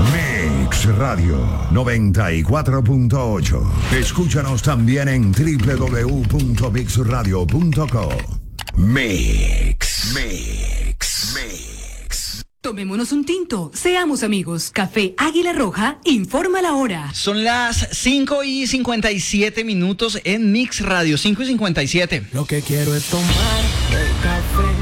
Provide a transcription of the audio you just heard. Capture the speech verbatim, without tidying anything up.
Mix Radio noventa y cuatro punto ocho. Escúchanos también en doble u doble u doble u punto mix radio punto com. Mix, Mix, Mix. Tomémonos un tinto, seamos amigos. Café Águila Roja informa la hora. Son las cinco y cincuenta y siete minutos en Mix Radio, cinco y cincuenta y siete. Lo que quiero es tomar el café